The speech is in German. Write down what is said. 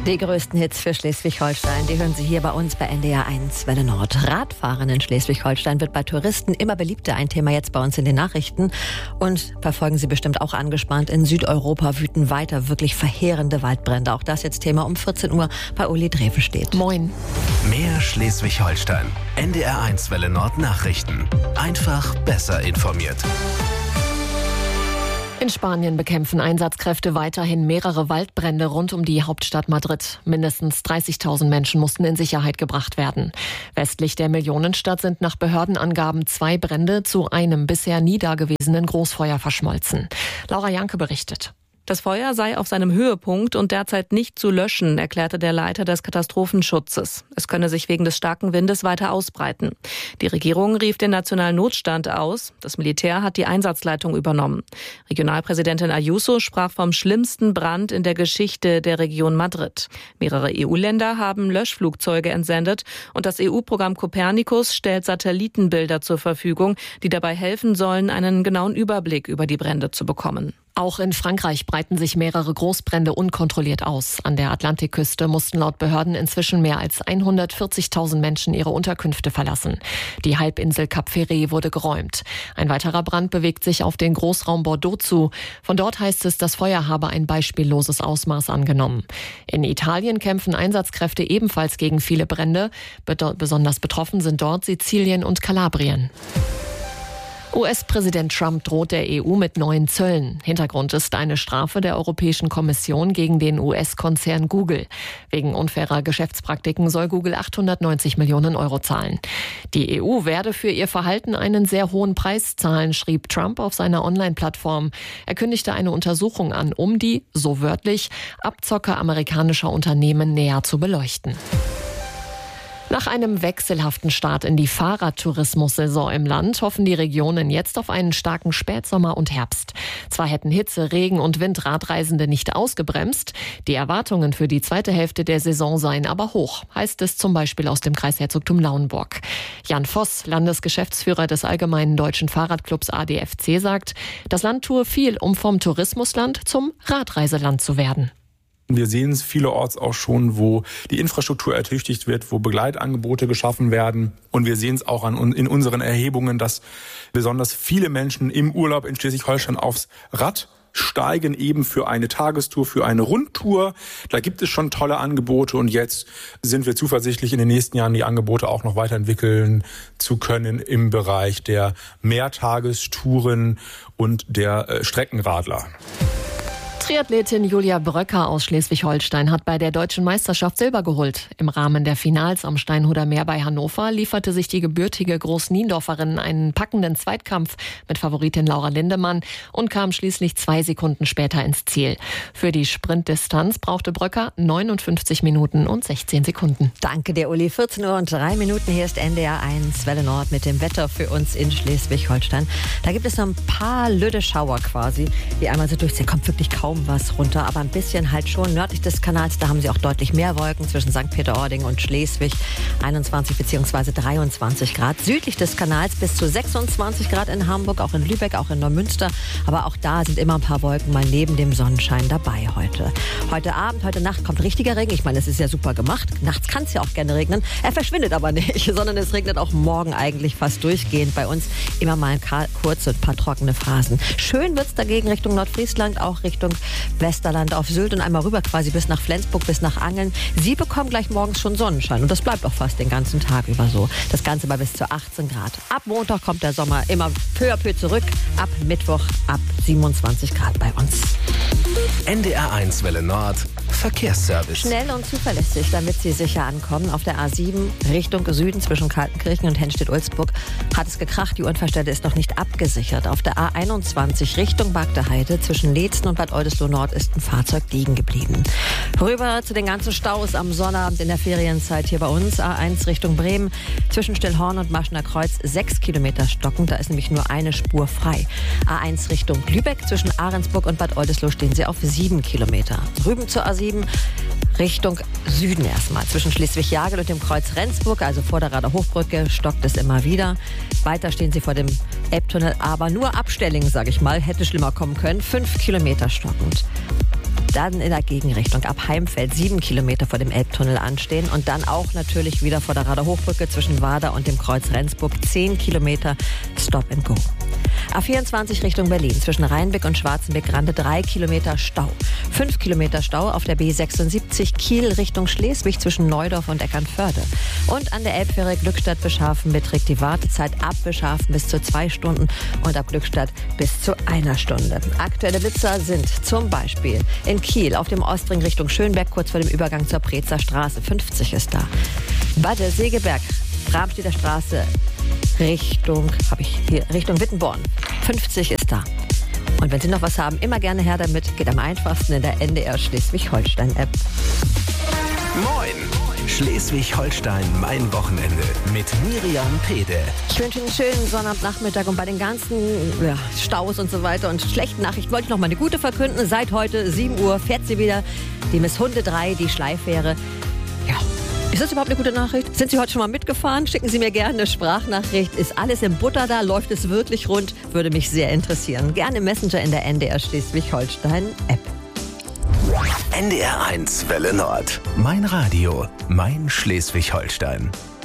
Die größten Hits für Schleswig-Holstein, die hören Sie hier bei uns bei NDR 1 Welle Nord. Radfahren in Schleswig-Holstein wird bei Touristen immer beliebter. Ein Thema jetzt bei uns in den Nachrichten. Und verfolgen Sie bestimmt auch angespannt. In Südeuropa wüten weiter wirklich verheerende Waldbrände. Auch das jetzt Thema um 14 Uhr bei Uli Drevenstedt. Moin. Mehr Schleswig-Holstein. NDR 1 Welle Nord Nachrichten. Einfach besser informiert. In Spanien bekämpfen Einsatzkräfte weiterhin mehrere Waldbrände rund um die Hauptstadt Madrid. Mindestens 30.000 Menschen mussten in Sicherheit gebracht werden. Westlich der Millionenstadt sind nach Behördenangaben 2 Brände zu einem bisher nie dagewesenen Großfeuer verschmolzen. Laura Janke berichtet. Das Feuer sei auf seinem Höhepunkt und derzeit nicht zu löschen, erklärte der Leiter des Katastrophenschutzes. Es könne sich wegen des starken Windes weiter ausbreiten. Die Regierung rief den nationalen Notstand aus. Das Militär hat die Einsatzleitung übernommen. Regionalpräsidentin Ayuso sprach vom schlimmsten Brand in der Geschichte der Region Madrid. Mehrere EU-Länder haben Löschflugzeuge entsendet und das EU-Programm Copernicus stellt Satellitenbilder zur Verfügung, die dabei helfen sollen, einen genauen Überblick über die Brände zu bekommen. Auch in Frankreich breiten sich mehrere Großbrände unkontrolliert aus. An der Atlantikküste mussten laut Behörden inzwischen mehr als 140.000 Menschen ihre Unterkünfte verlassen. Die Halbinsel Cap Ferret wurde geräumt. Ein weiterer Brand bewegt sich auf den Großraum Bordeaux zu. Von dort heißt es, das Feuer habe ein beispielloses Ausmaß angenommen. In Italien kämpfen Einsatzkräfte ebenfalls gegen viele Brände. Besonders betroffen sind dort Sizilien und Kalabrien. US-Präsident Trump droht der EU mit neuen Zöllen. Hintergrund ist eine Strafe der Europäischen Kommission gegen den US-Konzern Google. Wegen unfairer Geschäftspraktiken soll Google 890 Millionen Euro zahlen. Die EU werde für ihr Verhalten einen sehr hohen Preis zahlen, schrieb Trump auf seiner Online-Plattform. Er kündigte eine Untersuchung an, um die, so wörtlich, Abzocker amerikanischer Unternehmen näher zu beleuchten. Nach einem wechselhaften Start in die Fahrradtourismussaison im Land hoffen die Regionen jetzt auf einen starken Spätsommer und Herbst. Zwar hätten Hitze, Regen und Wind Radreisende nicht ausgebremst, die Erwartungen für die zweite Hälfte der Saison seien aber hoch, heißt es zum Beispiel aus dem Kreisherzogtum Lauenburg. Jan Voss, Landesgeschäftsführer des Allgemeinen Deutschen Fahrradclubs ADFC, sagt, das Land tue viel, um vom Tourismusland zum Radreiseland zu werden. Wir sehen es vielerorts auch schon, wo die Infrastruktur ertüchtigt wird, wo Begleitangebote geschaffen werden. Und wir sehen es auch in unseren Erhebungen, dass besonders viele Menschen im Urlaub in Schleswig-Holstein aufs Rad steigen, eben für eine Tagestour, für eine Rundtour. Da gibt es schon tolle Angebote und jetzt sind wir zuversichtlich, in den nächsten Jahren die Angebote auch noch weiterentwickeln zu können im Bereich der Mehrtagestouren und der Streckenradler. Triathletin Julia Bröcker aus Schleswig-Holstein hat bei der Deutschen Meisterschaft Silber geholt. Im Rahmen der Finals am Steinhuder Meer bei Hannover lieferte sich die gebürtige Groß-Niendorferin einen packenden Zweitkampf mit Favoritin Laura Lindemann und kam schließlich 2 Sekunden später ins Ziel. Für die Sprintdistanz brauchte Bröcker 59 Minuten und 16 Sekunden. Danke dir, Uli. 14 Uhr und 3 Minuten. Hier ist NDR 1 Welle Nord mit dem Wetter für uns in Schleswig-Holstein. Da gibt es noch ein paar lüde Schauer quasi, die einmal so durchziehen. Kommt wirklich kaum was runter, aber ein bisschen halt schon. Nördlich des Kanals, da haben sie auch deutlich mehr Wolken zwischen St. Peter-Ording und Schleswig. 21 bzw. 23 Grad. Südlich des Kanals bis zu 26 Grad in Hamburg, auch in Lübeck, auch in Neumünster. Aber auch da sind immer ein paar Wolken mal neben dem Sonnenschein dabei heute. Heute Abend, heute Nacht kommt richtiger Regen. Ich meine, es ist ja super gemacht. Nachts kann es ja auch gerne regnen. Er verschwindet aber nicht, sondern es regnet auch morgen eigentlich fast durchgehend bei uns. Immer mal kurze, ein paar trockene Phasen. Schön wird es dagegen Richtung Nordfriesland, auch Richtung Westerland auf Sylt und einmal rüber quasi bis nach Flensburg, bis nach Angeln. Sie bekommen gleich morgens schon Sonnenschein und das bleibt auch fast den ganzen Tag über so. Das Ganze bei bis zu 18 Grad. Ab Montag kommt der Sommer immer peu à peu zurück. Ab Mittwoch ab 27 Grad bei uns. NDR 1 Welle Nord Verkehrsservice. Schnell und zuverlässig, damit Sie sicher ankommen. Auf der A7 Richtung Süden zwischen Kaltenkirchen und Hennstedt-Ulzburg hat es gekracht. Die Unfallstelle ist noch nicht abgesichert. Auf der A21 Richtung Bagdeheide zwischen Leetzen und Bad Oldesloe Nord ist ein Fahrzeug liegen geblieben. Rüber zu den ganzen Staus am Sonnabend in der Ferienzeit hier bei uns. A1 Richtung Bremen zwischen Stillhorn und Maschner Kreuz 6 Kilometer stockend. Da ist nämlich nur eine Spur frei. A1 Richtung Lübeck zwischen Ahrensburg und Bad Oldesloe stehen Sie auf 7 Kilometer. Rüben zur A7 Richtung Süden erstmal. Zwischen Schleswig-Jagel und dem Kreuz Rendsburg, also vor der Rader Hochbrücke, stockt es immer wieder. Weiter stehen Sie vor dem Elbtunnel, aber nur Abstellingen, sage ich mal, hätte schlimmer kommen können. 5 Kilometer stockend. Dann in der Gegenrichtung ab Heimfeld 7 Kilometer vor dem Elbtunnel anstehen und dann auch natürlich wieder vor der Rader Hochbrücke zwischen Warder und dem Kreuz Rendsburg 10 Kilometer Stop and Go. A24 Richtung Berlin zwischen Rheinbeck und Schwarzenbeck-Grande 3 Kilometer Stau. 5 Kilometer Stau auf der B76 Kiel Richtung Schleswig zwischen Neudorf und Eckernförde. Und an der Elbfähre Glückstadt-Beschafen beträgt die Wartezeit ab Beschafen bis zu 2 Stunden und ab Glückstadt bis zu 1 Stunde. Aktuelle Blitzer sind zum Beispiel in Kiel auf dem Ostring Richtung Schönberg kurz vor dem Übergang zur Preetzer Straße. 50 ist da. Bad Segeberg, Bramstedter Straße Richtung Wittenborn. 50 ist da. Und wenn Sie noch was haben, immer gerne her damit. Geht am einfachsten in der NDR Schleswig-Holstein-App. Moin! Schleswig-Holstein, mein Wochenende mit Miriam Pede. Ich wünsche Ihnen einen schönen Sonnabendnachmittag und bei den ganzen Staus und so weiter und schlechten Nachrichten wollte ich noch mal eine gute verkünden. Seit heute 7 Uhr fährt sie wieder, die Miss Hunde 3, die Schleifähre. Ja. Ist das überhaupt eine gute Nachricht? Sind Sie heute schon mal mitgefahren? Schicken Sie mir gerne eine Sprachnachricht. Ist alles im Butter da? Läuft es wirklich rund? Würde mich sehr interessieren. Gerne Messenger in der NDR Schleswig-Holstein-App. NDR 1 Welle Nord. Mein Radio, mein Schleswig-Holstein.